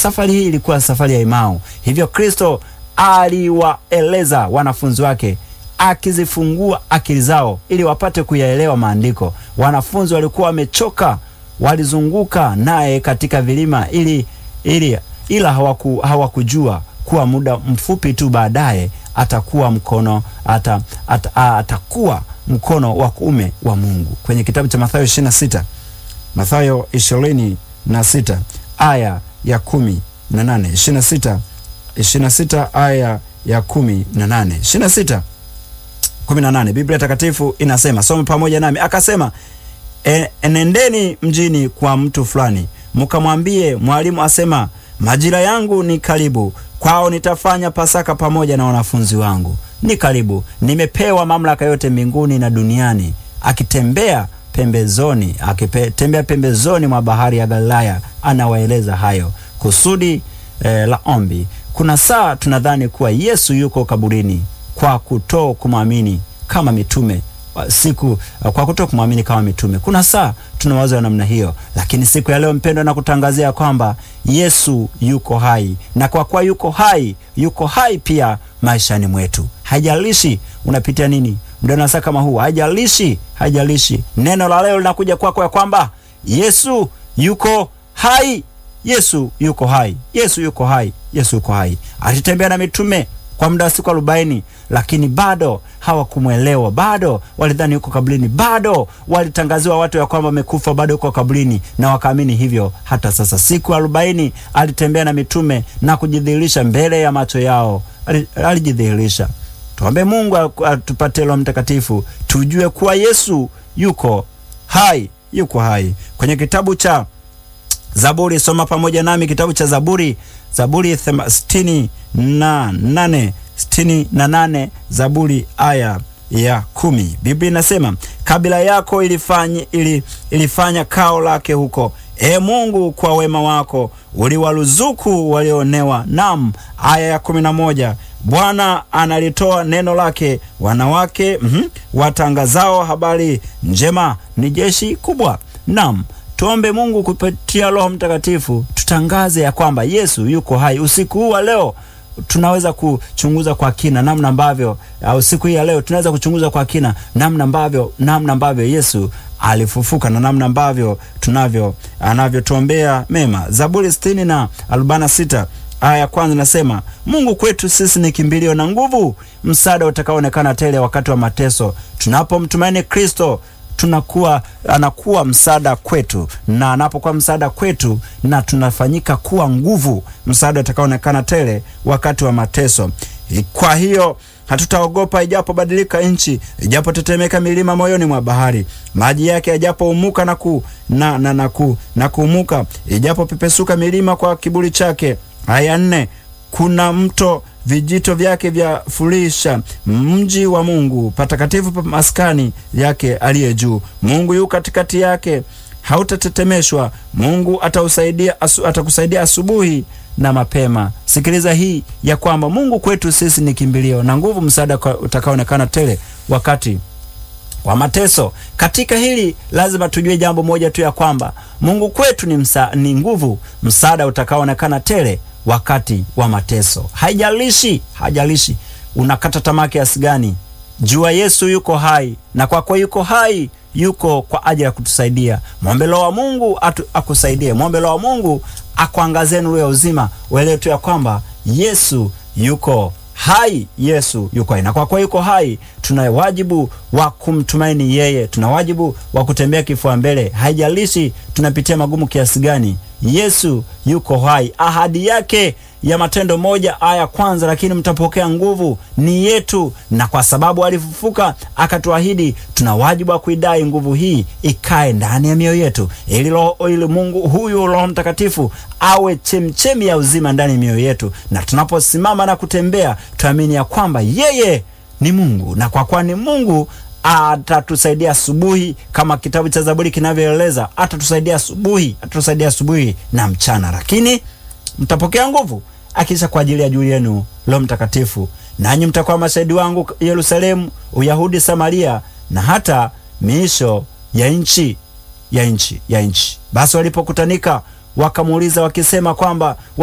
Safari hii ilikuwa safari ya Emau. Hivyo Kristo aliwaeleza wanafunzi wake, akizifungua akili zao ili wapate kuyaelewa maandiko. Wanafunzi walikuwa wamechoka, walizunguka naye katika vilima ila hawakujua kuwa muda mfupi tu baadaye atakuwa mkono wa kuume wa Mungu. Kwenye kitabu cha Mathayo 26, Mathayo 26 aya ya 18, 26 aya ya 18, 18, Biblia Takatifu inasema, soma pamoja nami. Akasema, enendeni mjini kwa mtu fulani, mkamwambie, mwalimu asema, majira yangu ni karibu, kwao nitafanya Pasaka pamoja na wanafunzi wangu. Ni karibu, nimepewa mamlaka yote mbinguni na duniani. Akitembea pembezoni mwa bahari ya Galilaya, anawaeleza hayo. Kusudi la ombi. Kuna saa tunadhani kuwa Yesu yuko kaburini kwa kutokumwamini kama mitume. Kuna saa tunawaza namna hiyo, lakini siku ya leo mpendwa, na kutangazia kwamba Yesu yuko hai, na kwa kuwa yuko hai pia maishani mwetu. Haijalishi unapitia nini muda na saa kama huu, haijalishi. Neno la leo linakuja kwako ya kwamba Yesu yuko hai. Yesu yuko hai. Alitembea na mitume kwa muda wa siku 40, lakini bado hawakumwelewa, bado walidhani yuko kaburini, bado walitangaziwa watu ya kwamba amekufa, bado yuko kaburini, na wakaamini hivyo. Hata sasa siku 40 alitembea na mitume na kujidhihirisha mbele ya macho yao. Alijidhihirisha. Tuombe Mungu atupatie Roho Mtakatifu tujue kuwa Yesu yuko hai. Kwenye kitabu cha Zaburi, soma pamoja nami kitabu cha Zaburi 68, Zaburi aya ya 10. Biblia inasema, kabila yako ilifanya kao lake huko. Mungu, kwa wema wako uliwaruzuku walionewa. Naam. Aya ya 11, Bwana analitoa neno lake, wanawake watangazao habari njema ni jeshi kubwa. Naam. Tuombe Mungu kupitia Roho Mtakatifu tutangaze ya kwamba Yesu yuko hai. Usiku huu wa leo tunaweza kuchunguza kwa kina namna ambavyo, usiku hii ya leo tunaweza kuchunguza kwa kina namna ambavyo Yesu alifufuka na namna ambavyo anavyotuombea mema. Zaburi 46 aya ya kwanza nasema, Mungu kwetu sisi ni kimbilio na nguvu, msaada utakaoonekana tele wakati wa mateso. Tunapomtumaini Kristo anakuwa msaada kwetu, na anapokuwa msaada kwetu na tunafanyika kuwa nguvu, msaada utakaoonekana tele wakati wa mateso. Kwa hiyo hatutaogopa ijapobadilika nchi, ijapotetemeka milima moyoni mwa bahari, maji yake yajapoumuka na kuumuka, ijapopepesuka milima kwa kiburi chake. Aya 4, kuna mto vijito vyake vya furisha mji wa Mungu, patakatifu pa maskani yake aliye juu. Mungu yu katikati yake, hautatetemeshwa. Mungu atakusaidia asubuhi na mapema. Sikiliza hii ya kwamba Mungu kwetu sisi ni kimbilio na nguvu, msaada utakaoonekana tele wakati wa mateso. Katika hili lazima tujue jambo moja tu, ya kwamba Mungu kwetu ni nguvu, msaada utakaoonekana tele wakati wa mateso. Haijalishi unakata tamaa kiasi gani, jua Yesu yuko hai, na kwa kuwa yuko hai, yuko kwa ajili ya kutusaidia. Mwombe Roho wa Mungu akusaidie. Mwombe Roho wa Mungu akuangazie nuru ya uzima, uelewe tu ya kwamba Yesu yuko hai. Na kwa kuwa yuko hai, tuna wajibu wa kumtumaini yeye, tuna wajibu wa kutembea kifua mbele. Haijalishi tunapitia magumu kiasi gani, Yesu yuko hai. Ahadi yake ya Matendo 1 aya kwanza, lakini mtapokea nguvu, ni yetu, na kwa sababu alifufuka akatuahidi, tuna wajibu wa kuidai nguvu hii ikae ndani ya mioyo yetu, ili Mungu huyu Roho Mtakatifu awe chemchemi ya uzima ndani ya mioyo yetu, na tunaposimama na kutembea tuamini ya kwamba yeye ni Mungu, na kwa kuwa ni Mungu atatusaidia asubuhi, kama kitabu cha Zaburi kinavyoeleza. Atatusaidia asubuhi na mchana, lakini mtapokea nguvu akisha kwa ajili ya juu yenu Roho Mtakatifu, nanyi mtakuwa mashahidi wangu Yerusalemu, Uyahudi, Samaria na hata miisho ya nchi. Basi walipokutanika wakamuuliza wakisema kwamba